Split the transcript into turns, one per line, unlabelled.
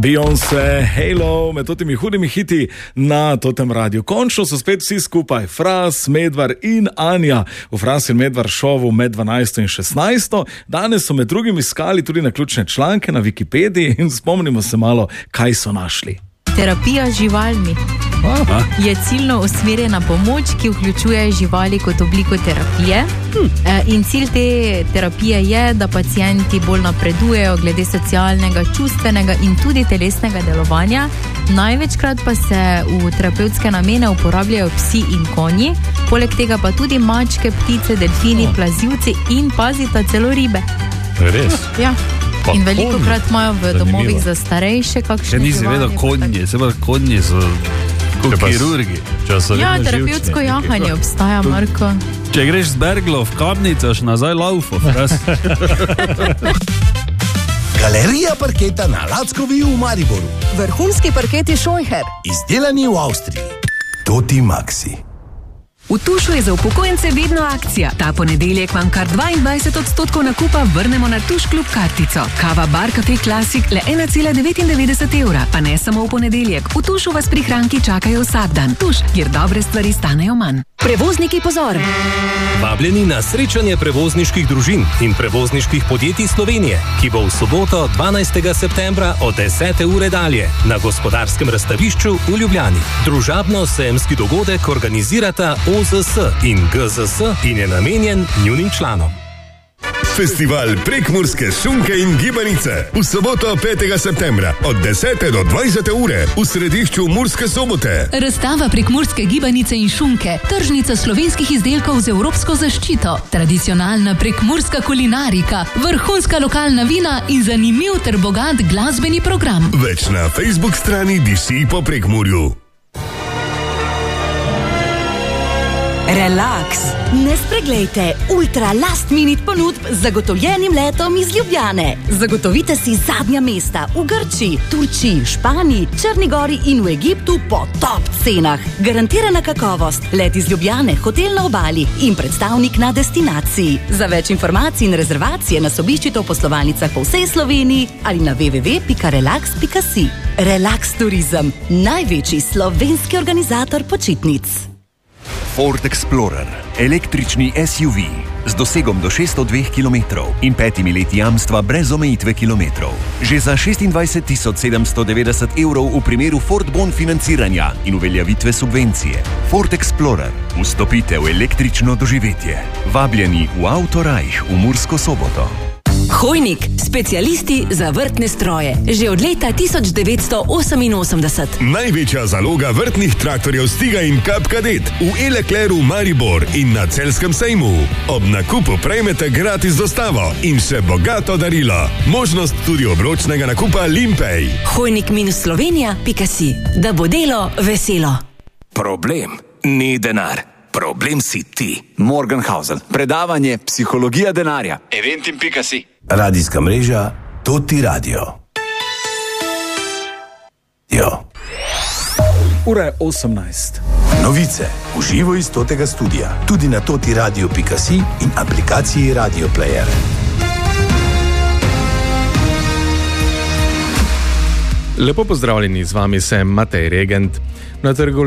Beyoncé, Halo, med totimi hudimi hiti na totem radiju. Končno so spet vsi skupaj, Fras, Medvar in Anja v Fras in Medvar šovu med 12. in 16. Danes so med drugim iskali tudi naključne članke na Wikipediji in spomnimo se malo, kaj so našli.
Terapija z živalmi je ciljno usmerjena pomoč, ki vključuje živali kot obliko terapije. In cilj te terapije je, da pacienti bolj napredujejo glede socialnega, čustvenega in tudi telesnega delovanja. Največkrat pa se v terapevtske namene uporabljajo psi in konji, poleg tega pa tudi mačke, ptice, delfini, plazivci in pazita celo ribe.
Res?
Ja. In veliko krat imajo v domovih za starejše kakšne živali.
Nisi vedel konji, se pravi konji so kot kirurgi.
Ja, terapevtsko jahanje obstaja, Marko.
Če greš z Berglo v Kamnico, nazaj laufo.
Galerija parketa na Lackovi v Mariboru.
Vrhunski parketi Scheucher.
Izdelani v Avstriji. Toti Maxi.
V Tušu je za upokojence vedno akcija. Ta ponedeljek vam kar 22% nakupa vrnemo na Tuš klub kartico. Kava Bar Cafe Classic le 1,99 evra. Pa ne samo v ponedeljek. V Tušu vas prihranki čakajo vsak dan. Tuš, kjer dobre stvari stanejo manj. Prevozniki, pozor!
Vabljeni na srečanje prevozniških družin in prevozniških podjetij Slovenije, ki bo v soboto 12. septembra od 10. ure dalje na Gospodarskem razstavišču v Ljubljani. Družabno-sejemski dogodek organizirata OZS in GZS in je namenjen njunim članom.
Festival prekmurske šunke in gibanice v soboto 5. septembra od 10. do 20. ure v središču Murske Sobote.
Razstava prekmurske gibanice in šunke, tržnica slovenskih izdelkov z evropsko zaščito, tradicionalna prekmurska kulinarika, vrhunska lokalna vina in zanimiv ter bogat glasbeni program.
Več na Facebook strani Diši po Prekmurju.
Relax. Ne spreglejte ultra last minute ponudb z zagotovljenim letom iz Ljubljane. Zagotovite si zadnja mesta v Grčiji, Turčiji, Španiji, Črni Gori in v Egiptu po top cenah. Garantirana kakovost, let iz Ljubljane, hotel na obali in predstavnik na destinaciji. Za več informacij in rezervacije nas obiščite v poslovalnicah po vsej Sloveniji ali na www.relax.si. Relax Turizem, največji slovenski organizator počitnic.
Ford Explorer, električni SUV z dosegom do 602 km in 5 leti jamstva brez omejitve kilometrov. Že za 26.790 evrov v primeru Ford Bon financiranja in uveljavitve subvencije. Ford Explorer, vstopite v električno doživetje. Vabljeni v Autorajh v Mursko Soboto.
Hojnik, specialisti za vrtne stroje. Že od leta 1988.
Največja zaloga vrtnih traktorjev Stiga in Cup Cadet v Elekleru Maribor in na Celjskem sejmu. Ob nakupu prejmete gratis dostavo in še bogato darilo. Možnost tudi obročnega nakupa Limpej.
Hojnik-slovenija.si. Da bo delo veselo.
Problem ni denar. Problem si ti.
Morgenhausen. Predavanje Psihologija denarja.
Eventim.si.
Radijska mreža Toti Radio.
Ura je 18.
Novice v živo iz Totega studia. Tudi na totiradio.si in aplikaciji Radio Player.
Lepo pozdravljeni, z vami sem Matej Regent. Na trgu